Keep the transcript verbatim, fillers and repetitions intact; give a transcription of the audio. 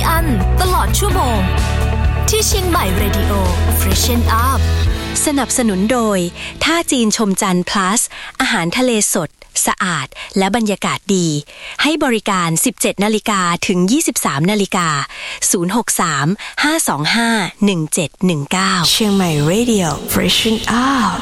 อั้นตลอดชั่วโมงที่เชียงใหม่ Radio Freshen Up สนับสนุนโดยท่าจีนชมจันทร์ plus อาหารทะเลสดสะอาดและบรรยากาศดีให้บริการ สิบเจ็ดนาฬิกา ถึง ยี่สิบสามนาฬิกา ศูนย์ หก สาม ห้า สอง ห้า หนึ่ง เจ็ด หนึ่ง เก้าเชียงใหม่ Radio Freshen Up